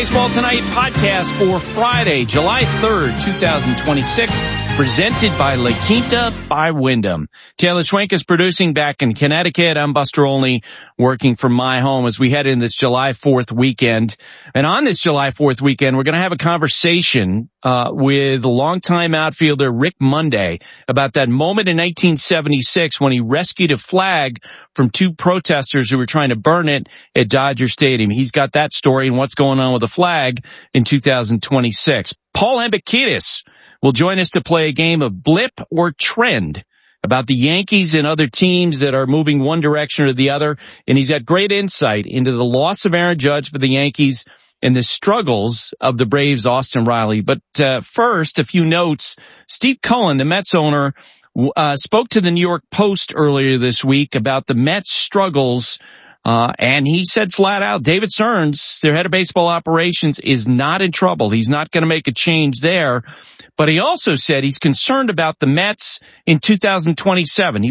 Baseball Tonight podcast for Friday, July 3rd, 2026, presented by La Quinta by Wyndham. Taylor Schwenk is producing back in Connecticut. I'm Buster Olney, working from my home as we head in this July 4th weekend. And on this July 4th weekend, we're going to have a conversation with longtime outfielder Rick Monday about that moment in 1976 when he rescued a flag from two protesters who were trying to burn it at Dodger Stadium. He's got that story and what's going on with the flag in 2026. Paul Hembekides will join us to play a game of Blip or Trend about the Yankees and other teams that are moving one direction or the other. And he's got great insight into the loss of Aaron Judge for the Yankees and the struggles of the Braves' Austin Riley. But first, a few notes. Steve Cohen, the Mets owner, spoke to the New York Post earlier this week about the Mets' struggles. And he said flat out, David Stearns, their head of baseball operations, is not in trouble. He's not going to make a change there. But he also said he's concerned about the Mets in 2027. He